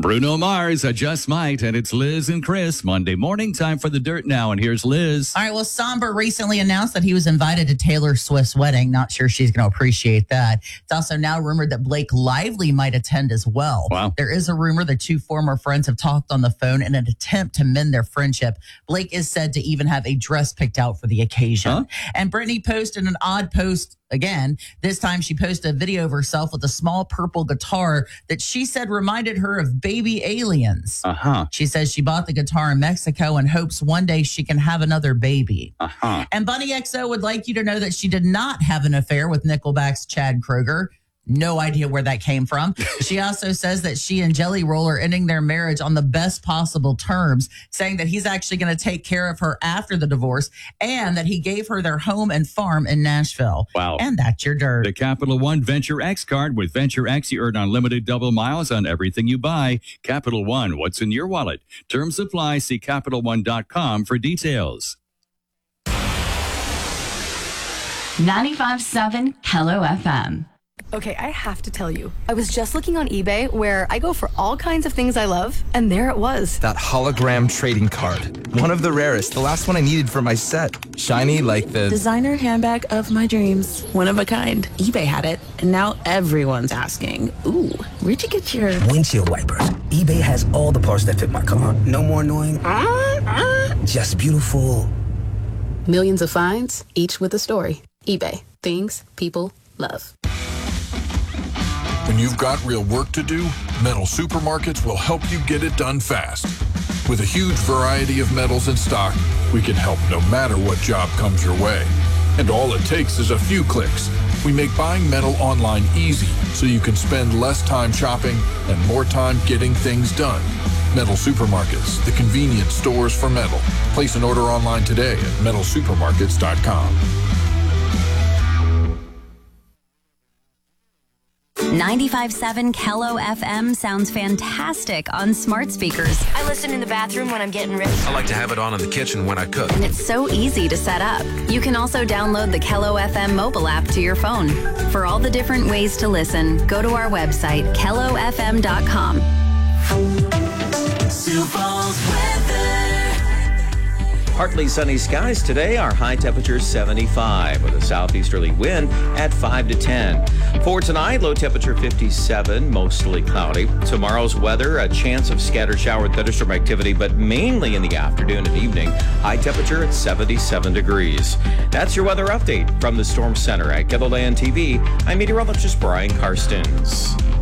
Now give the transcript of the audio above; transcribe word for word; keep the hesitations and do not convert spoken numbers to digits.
Bruno Mars, I Just Might, and it's Liz and Chris. Monday morning, time for the dirt now, and here's Liz. All right, well, Somber recently announced that he was invited to Taylor Swift's wedding. Not sure she's going to appreciate that. It's also now rumored that Blake Lively might attend as well. Wow. There is a rumor the two former friends have talked on the phone in an attempt to mend their friendship. Blake is said to even have a dress picked out for the occasion. Huh? And Brittany posted an odd post again. This time she posted a video of herself with a small purple guitar that she said reminded her of baby aliens. Uh-huh. She says she bought the guitar in Mexico and hopes one day she can have another baby. Uh-huh. And Bunny X O would like you to know that she did not have an affair with Nickelback's Chad Kroeger. No idea where that came from. She also says that she and Jelly Roll are ending their marriage on the best possible terms, saying that he's actually going to take care of her after the divorce and that he gave her their home and farm in Nashville. Wow. And that's your dirt. The Capital One Venture X card. With Venture X, you earn unlimited double miles on everything you buy. Capital One, what's in your wallet? Terms apply. See Capital One dot com for details. ninety-five point seven Hello F M. Okay, I have to tell you, I was just looking on eBay where I go for all kinds of things I love, and there it was. That hologram trading card. One of the rarest. The last one I needed for my set. Shiny like the... designer handbag of my dreams. One of a kind. eBay had it, and now everyone's asking, ooh, where'd you get your... windshield wipers. eBay has all the parts that fit my car. No more annoying... just beautiful. Millions of finds, each with a story. eBay. Things people love. When you've got real work to do, Metal Supermarkets will help you get it done fast. With a huge variety of metals in stock, we can help no matter what job comes your way. And all it takes is a few clicks. We make buying metal online easy so you can spend less time shopping and more time getting things done. Metal Supermarkets, the convenient stores for metal. Place an order online today at metal supermarkets dot com. ninety-five point seven Kello F M sounds fantastic on smart speakers. I listen in the bathroom when I'm getting ready. I like to have it on in the kitchen when I cook. And it's so easy to set up. You can also download the Kello F M mobile app to your phone. For all the different ways to listen, go to our website, kello f m dot com. Sioux Falls weather. Partly sunny skies today. Our high temperature is seventy-five with a southeasterly wind at five to ten. For tonight, low temperature fifty-seven, mostly cloudy. Tomorrow's weather, a chance of scattered shower and thunderstorm activity, but mainly in the afternoon and evening. High temperature at seventy-seven degrees. That's your weather update from the Storm Center at Kettleland T V. I'm meteorologist Brian Karstens.